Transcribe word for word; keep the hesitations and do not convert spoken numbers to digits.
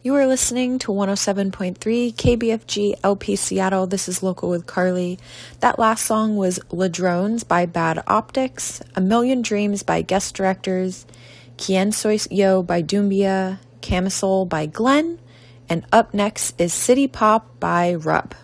You are listening to one oh seven point three K B F G L P Seattle. This is Local with Carly. That last song was Ladrones by Bad Optics, A Million Dreams by Guest Directors, Quien Soy Yo by Doumbia, Camisole by Glenn, and up next is City Pop by Rupp.